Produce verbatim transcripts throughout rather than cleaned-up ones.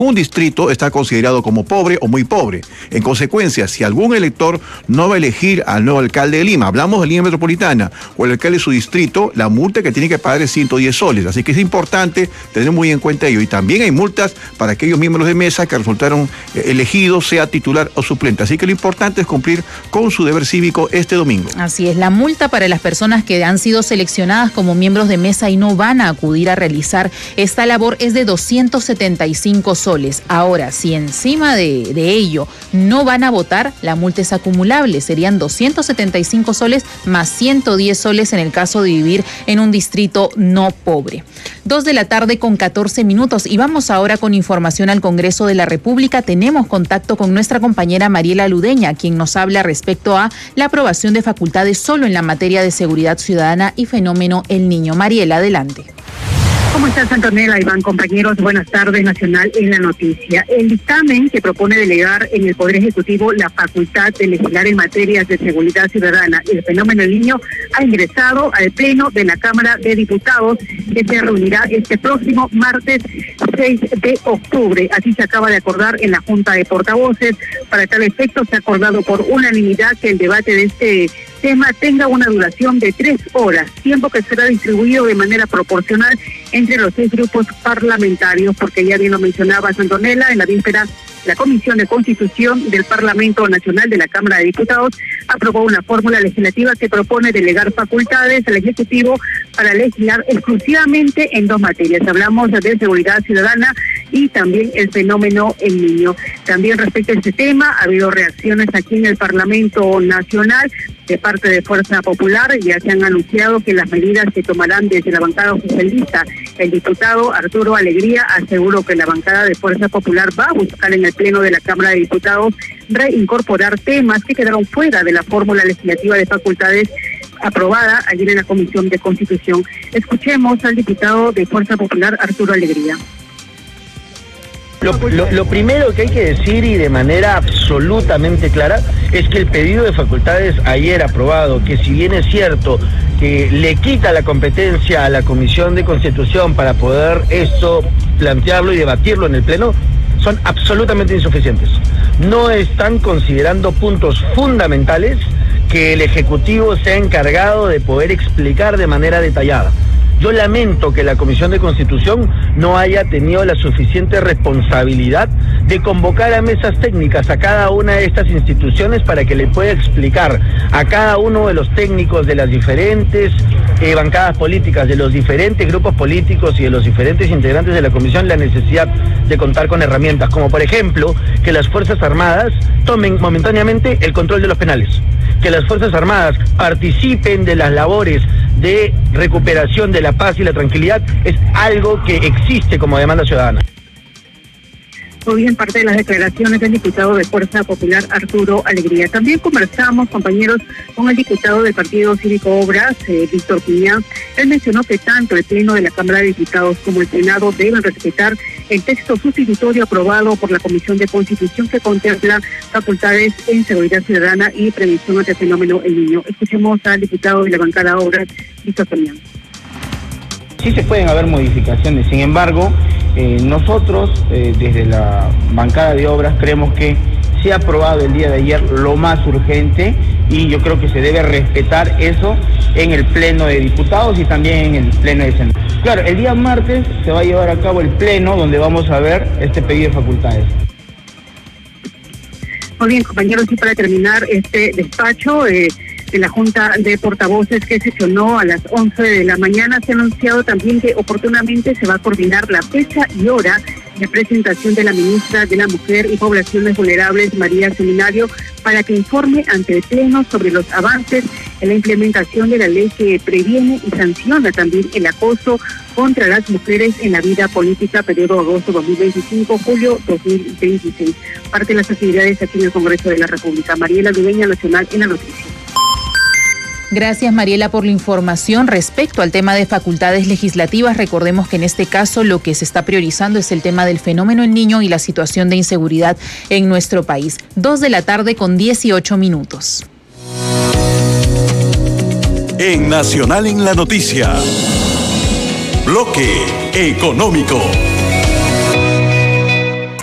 un distrito está considerado como pobre o muy pobre. En consecuencia, si algún elector no va a elegir al nuevo alcalde de Lima, hablamos de Lima Metropolitana, o el alcalde de su distrito, la multa que tiene que pagar es ciento diez soles. Así que es importante tener muy en cuenta ello. Y también hay multas para aquellos miembros de mesa que resultaron eh, elegidos, sea titular o suplente. Así que lo importante es cumplir con su deber cívico este domingo. Así es, la multa para las personas que han sido seleccionadas como miembros de mesa y no van a acudir a realizar esta labor es de doscientos setenta y cinco soles. Ahora, si encima de, de ello no van a votar, la multa es acumulable. Serían doscientos setenta y cinco soles más ciento diez soles en el caso de vivir en un distrito no pobre. Dos de la tarde con catorce minutos y vamos ahora con información al Congreso de la República. Tenemos contacto con nuestra compañera Mariela Ludeña, quien nos habla respecto a la aprobación de facultades solo en la materia de seguridad ciudadana y fenómeno El Niño. Mariela, adelante. ¿Cómo estás, Antonella, Iván, compañeros? Buenas tardes, Nacional en la Noticia. El dictamen que propone delegar en el Poder Ejecutivo la facultad de legislar en materias de seguridad ciudadana y el fenómeno del niño ha ingresado al Pleno de la Cámara de Diputados, que se reunirá este próximo martes seis de octubre. Así se acaba de acordar en la Junta de Portavoces. Para tal efecto, se ha acordado por unanimidad que el debate de este tema tenga una duración de tres horas, tiempo que será distribuido de manera proporcional entre los seis grupos parlamentarios, porque ya bien lo mencionaba Antonella, en la víspera la Comisión de Constitución del Parlamento Nacional de la Cámara de Diputados aprobó una fórmula legislativa que propone delegar facultades al Ejecutivo para legislar exclusivamente en dos materias. Hablamos de seguridad ciudadana y también el fenómeno El Niño. También respecto a este tema, ha habido reacciones aquí en el Parlamento Nacional de parte de Fuerza Popular. Ya se han anunciado que las medidas que tomarán desde la bancada oficialista. El diputado Arturo Alegría aseguró que la bancada de Fuerza Popular va a buscar en el Pleno de la Cámara de Diputados reincorporar temas que quedaron fuera de la fórmula legislativa de facultades aprobada ayer en la Comisión de Constitución. Escuchemos al diputado de Fuerza Popular, Arturo Alegría. Lo, lo, lo primero que hay que decir, y de manera absolutamente clara, es que el pedido de facultades ayer aprobado, que si bien es cierto que le quita la competencia a la Comisión de Constitución para poder esto plantearlo y debatirlo en el Pleno, son absolutamente insuficientes. No están considerando puntos fundamentales que el Ejecutivo se ha encargado de poder explicar de manera detallada. Yo lamento que la Comisión de Constitución no haya tenido la suficiente responsabilidad de convocar a mesas técnicas a cada una de estas instituciones para que le pueda explicar a cada uno de los técnicos de las diferentes eh, bancadas políticas, de los diferentes grupos políticos y de los diferentes integrantes de la Comisión la necesidad de contar con herramientas, como por ejemplo que las Fuerzas Armadas tomen momentáneamente el control de los penales, que las Fuerzas Armadas participen de las labores de recuperación de la paz y la tranquilidad, es algo que existe como demanda ciudadana. Hoy en parte de las declaraciones del diputado de Fuerza Popular, Arturo Alegría. También conversamos, compañeros, con el diputado del Partido Cívico Obras, eh, Víctor Piña. Él mencionó que tanto el Pleno de la Cámara de Diputados como el Senado deben respetar el texto sustitutorio aprobado por la Comisión de Constitución que contempla facultades en seguridad ciudadana y prevención ante el fenómeno El Niño. Escuchemos al diputado de la bancada Obras, Víctor Piña. Sí se pueden haber modificaciones, sin embargo, eh, nosotros eh, desde la bancada de Obras creemos que se ha aprobado el día de ayer lo más urgente y yo creo que se debe respetar eso en el Pleno de Diputados y también en el Pleno de Senado. Claro, el día martes se va a llevar a cabo el Pleno donde vamos a ver este pedido de facultades. Muy bien, compañeros, y para terminar este despacho eh, de la Junta de Portavoces que sesionó a las once de la mañana, se ha anunciado también que oportunamente se va a coordinar la fecha y hora de presentación de la ministra de la Mujer y Poblaciones Vulnerables, María Seminario, para que informe ante el Pleno sobre los avances en la implementación de la ley que previene y sanciona también el acoso contra las mujeres en la vida política, periodo agosto dos mil veinticinco, julio dos mil veintiséis. Parte de las actividades aquí en el Congreso de la República. Mariela Ludeña, Nacional en la Noticia. Gracias, Mariela, por la información. Respecto al tema de facultades legislativas, recordemos que en este caso lo que se está priorizando es el tema del fenómeno El Niño y la situación de inseguridad en nuestro país. Dos de la tarde con dieciocho minutos. En Nacional en la Noticia, Bloque Económico.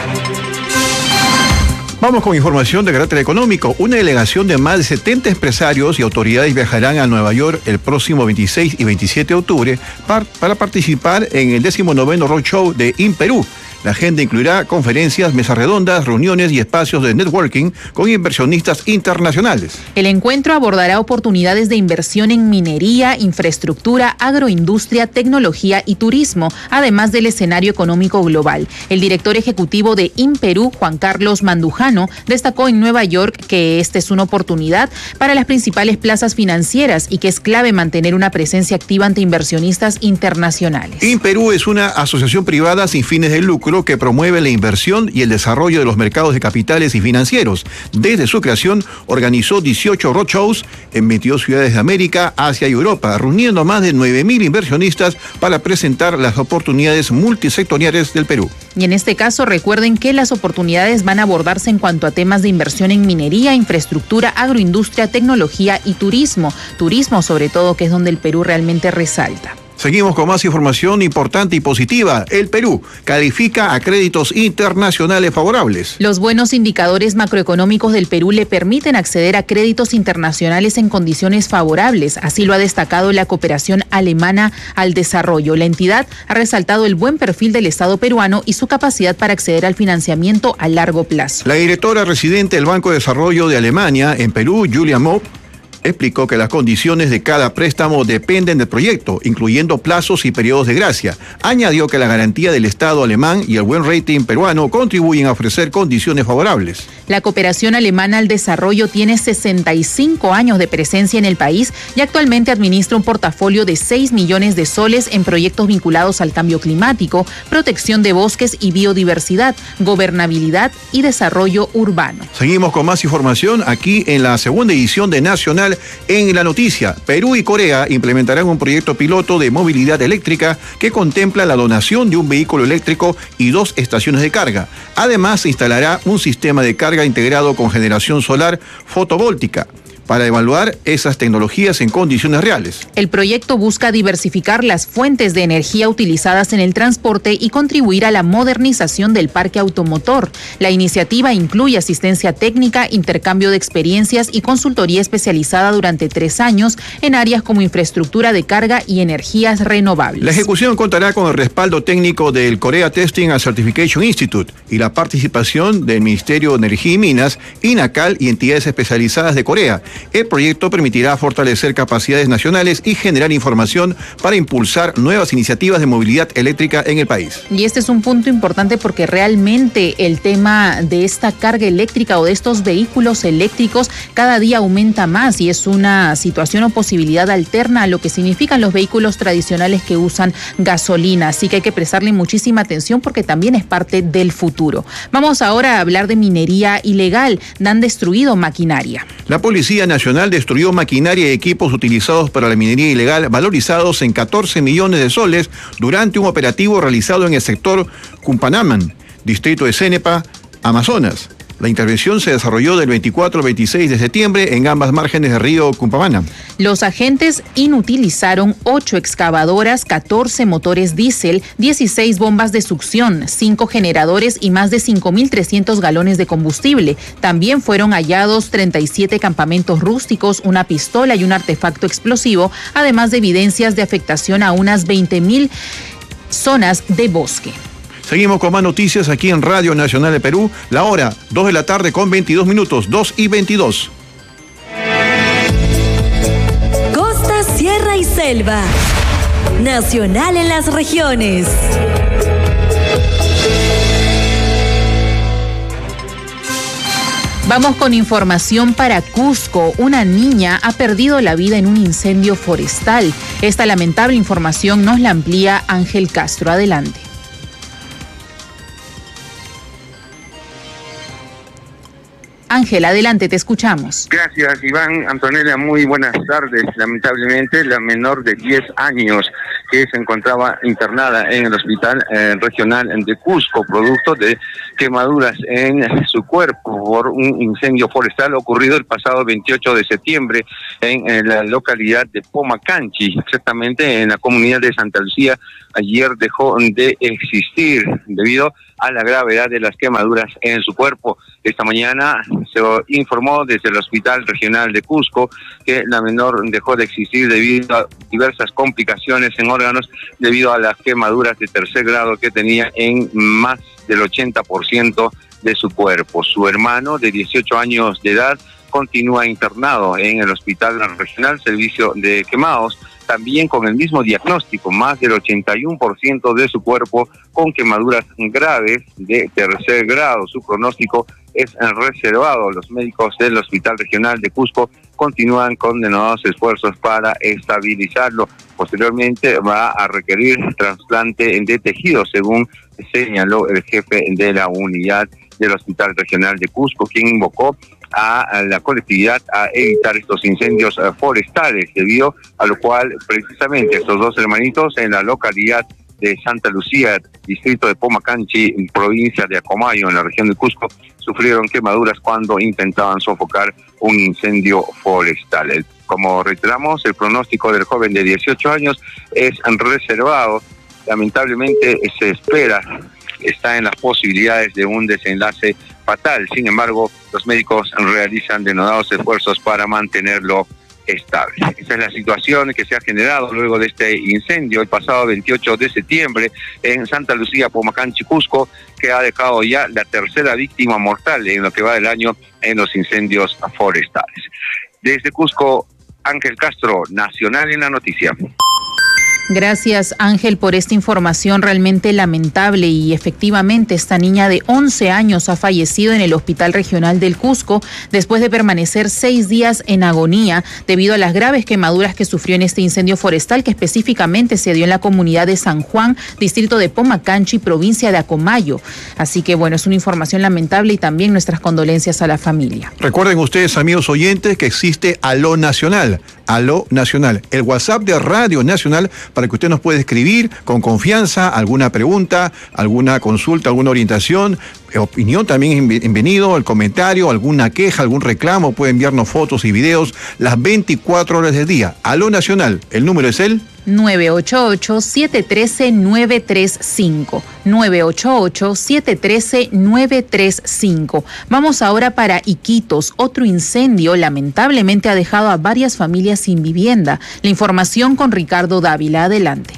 Vamos con información de carácter económico. Una delegación de más de setenta empresarios y autoridades viajarán a Nueva York el próximo veintiséis y veintisiete de octubre para, para participar en el décimo noveno Roadshow de InPerú. La agenda incluirá conferencias, mesas redondas, reuniones y espacios de networking con inversionistas internacionales. El encuentro abordará oportunidades de inversión en minería, infraestructura, agroindustria, tecnología y turismo, además del escenario económico global. El director ejecutivo de InPerú, Juan Carlos Mandujano, destacó en Nueva York que esta es una oportunidad para las principales plazas financieras y que es clave mantener una presencia activa ante inversionistas internacionales. InPerú es una asociación privada sin fines de lucro que promueve la inversión y el desarrollo de los mercados de capitales y financieros. Desde su creación, organizó dieciocho roadshows en veintidós ciudades de América, Asia y Europa, reuniendo a más de nueve mil inversionistas para presentar las oportunidades multisectoriales del Perú. Y en este caso, recuerden que las oportunidades van a abordarse en cuanto a temas de inversión en minería, infraestructura, agroindustria, tecnología y turismo. Turismo, sobre todo, que es donde el Perú realmente resalta. Seguimos con más información importante y positiva. El Perú califica a créditos internacionales favorables. Los buenos indicadores macroeconómicos del Perú le permiten acceder a créditos internacionales en condiciones favorables. Así lo ha destacado la Cooperación Alemana al Desarrollo. La entidad ha resaltado el buen perfil del Estado peruano y su capacidad para acceder al financiamiento a largo plazo. La directora residente del Banco de Desarrollo de Alemania en Perú, Julia Mopp, explicó que las condiciones de cada préstamo dependen del proyecto, incluyendo plazos y periodos de gracia. Añadió que la garantía del Estado alemán y el buen rating peruano contribuyen a ofrecer condiciones favorables. La Cooperación Alemana al Desarrollo tiene sesenta y cinco años de presencia en el país y actualmente administra un portafolio de seis millones de soles en proyectos vinculados al cambio climático, protección de bosques y biodiversidad, gobernabilidad y desarrollo urbano. Seguimos con más información aquí en la segunda edición de Nacional en la Noticia. Perú y Corea implementarán un proyecto piloto de movilidad eléctrica que contempla la donación de un vehículo eléctrico y dos estaciones de carga. Además, se instalará un sistema de carga integrado con generación solar fotovoltaica para evaluar esas tecnologías en condiciones reales. El proyecto busca diversificar las fuentes de energía utilizadas en el transporte y contribuir a la modernización del parque automotor. La iniciativa incluye asistencia técnica, intercambio de experiencias y consultoría especializada durante tres años en áreas como infraestructura de carga y energías renovables. La ejecución contará con el respaldo técnico del Korea Testing and Certification Institute y la participación del Ministerio de Energía y Minas, INACAL y entidades especializadas de Corea. El proyecto permitirá fortalecer capacidades nacionales y generar información para impulsar nuevas iniciativas de movilidad eléctrica en el país. Y este es un punto importante porque realmente el tema de esta carga eléctrica o de estos vehículos eléctricos cada día aumenta más y es una situación o posibilidad alterna a lo que significan los vehículos tradicionales que usan gasolina. Así que hay que prestarle muchísima atención porque también es parte del futuro. Vamos ahora a hablar de minería ilegal. Han destruido maquinaria. La Policía Nacional destruyó maquinaria y equipos utilizados para la minería ilegal valorizados en catorce millones de soles durante un operativo realizado en el sector Cumpanaman, distrito de Cenepa, Amazonas. La intervención se desarrolló del veinticuatro al veintiséis de septiembre en ambas márgenes del río Cumpamana. Los agentes inutilizaron ocho excavadoras, catorce motores diésel, dieciséis bombas de succión, cinco generadores y más de cinco mil trescientos galones de combustible. También fueron hallados treinta y siete campamentos rústicos, una pistola y un artefacto explosivo, además de evidencias de afectación a unas veinte mil zonas de bosque. Seguimos con más noticias aquí en Radio Nacional de Perú. La hora, dos de la tarde con veintidós minutos, dos y veintidós. Costa, sierra y selva. Nacional en las regiones. Vamos con información para Cusco. Una niña ha perdido la vida en un incendio forestal. Esta lamentable información nos la amplía Ángel Castro. Adelante. Ángel, adelante, te escuchamos. Gracias, Iván. Antonella, muy buenas tardes. Lamentablemente, la menor de diez años que se encontraba internada en el hospital eh, regional de Cusco, producto de quemaduras en su cuerpo por un incendio forestal ocurrido el pasado veintiocho de septiembre en, en la localidad de Pomacanchi, exactamente en la comunidad de Santa Lucía. Ayer dejó de existir debido a la gravedad de las quemaduras en su cuerpo. Esta mañana se informó desde el Hospital Regional de Cusco que la menor dejó de existir debido a diversas complicaciones en órganos debido a las quemaduras de tercer grado que tenía en más del ochenta por ciento de su cuerpo. Su hermano, de dieciocho años de edad, continúa internado en el Hospital Regional Servicio de Quemados, también con el mismo diagnóstico, más del ochenta y uno por ciento de su cuerpo con quemaduras graves de tercer grado. Su pronóstico es reservado. Los médicos del Hospital Regional de Cusco continúan con denodados esfuerzos para estabilizarlo. Posteriormente va a requerir trasplante de tejido, según señaló el jefe de la unidad del Hospital Regional de Cusco, quien invocó a la colectividad a evitar estos incendios forestales, debido a lo cual precisamente estos dos hermanitos en la localidad de Santa Lucía, distrito de Pomacanchi, provincia de Acomayo, en la región de Cusco, sufrieron quemaduras cuando intentaban sofocar un incendio forestal. Como reiteramos, el pronóstico del joven de dieciocho años es reservado. Lamentablemente se espera, está en las posibilidades de un desenlace fatal. Sin embargo, los médicos realizan denodados esfuerzos para mantenerlo estable. Esa es la situación que se ha generado luego de este incendio el pasado veintiocho de septiembre en Santa Lucía, Pomacanchi, Cusco, que ha dejado ya la tercera víctima mortal en lo que va del año en los incendios forestales. Desde Cusco, Ángel Castro, Nacional en la Noticia. Gracias, Ángel, por esta información realmente lamentable, y efectivamente esta niña de once años ha fallecido en el Hospital Regional del Cusco después de permanecer seis días en agonía debido a las graves quemaduras que sufrió en este incendio forestal que específicamente se dio en la comunidad de San Juan, distrito de Pomacanchi, provincia de Acomayo. Así que bueno, es una información lamentable y también nuestras condolencias a la familia. Recuerden ustedes, amigos oyentes, que existe Aló Nacional, Aló Nacional, el WhatsApp de Radio Nacional, para que usted nos pueda escribir con confianza alguna pregunta, alguna consulta, alguna orientación, opinión también es bienvenido, el comentario, alguna queja, algún reclamo, puede enviarnos fotos y videos las veinticuatro horas del día. Aló Nacional, el número es el nueve ocho ocho, siete uno tres, nueve tres cinco. nueve ocho ocho, siete uno tres, nueve tres cinco. Vamos ahora para Iquitos. Otro incendio lamentablemente ha dejado a varias familias sin vivienda. La información con Ricardo Dávila. Adelante.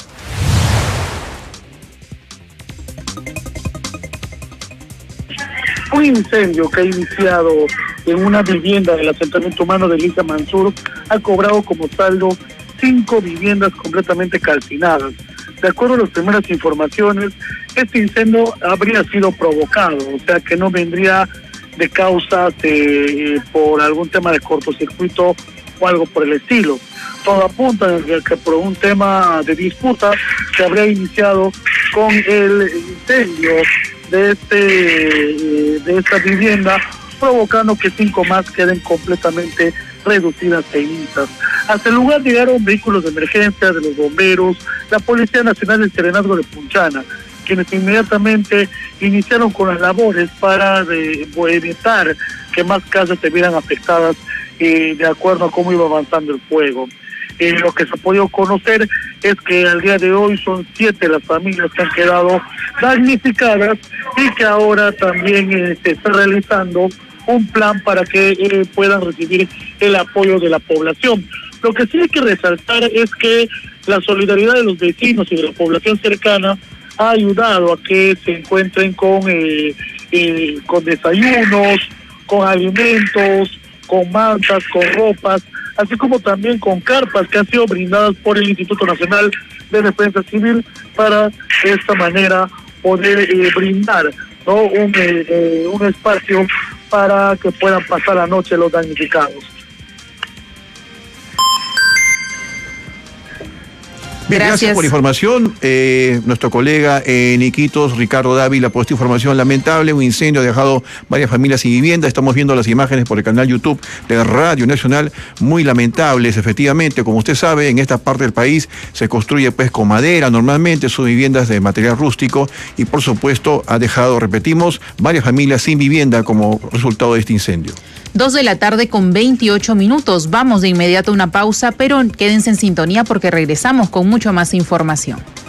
Un incendio que ha iniciado en una vivienda del asentamiento humano de Lisa Mansur ha cobrado como saldo cinco viviendas completamente calcinadas. De acuerdo a las primeras informaciones, este incendio habría sido provocado, o sea que no vendría de causas eh, por algún tema de cortocircuito o algo por el estilo. Todo apunta a que por un tema de disputa se habría iniciado con el incendio de este de esta vivienda, provocando que cinco más queden completamente reducidas a cenizas. Hasta el lugar llegaron vehículos de emergencia de los bomberos, la Policía Nacional del Serenazgo de Punchana, quienes inmediatamente iniciaron con las labores para de, evitar que más casas se vieran afectadas eh, de acuerdo a cómo iba avanzando el fuego. Eh, lo que se ha podido conocer es que al día de hoy son siete las familias que han quedado damnificadas y que ahora también eh, se está realizando un plan para que eh, puedan recibir el apoyo de la población. Lo que sí hay que resaltar es que la solidaridad de los vecinos y de la población cercana ha ayudado a que se encuentren con, eh, eh, con desayunos, con alimentos, con mantas, con ropas, así como también con carpas que han sido brindadas por el Instituto Nacional de Defensa Civil para de esta manera poder eh, brindar, ¿no?, un, eh, eh, un espacio para que puedan pasar la noche los damnificados. Bien, gracias, gracias por la información. Eh, nuestro colega en Iquitos, Ricardo Dávila, por esta información lamentable. Un incendio ha dejado varias familias sin vivienda. Estamos viendo las imágenes por el canal YouTube de Radio Nacional, muy lamentables. Efectivamente, como usted sabe, en esta parte del país se construye pues con madera normalmente, son viviendas de material rústico y por supuesto ha dejado, repetimos, varias familias sin vivienda como resultado de este incendio. Dos de la tarde con veintiocho minutos. Vamos de inmediato a una pausa, pero quédense en sintonía porque regresamos con mucho más información.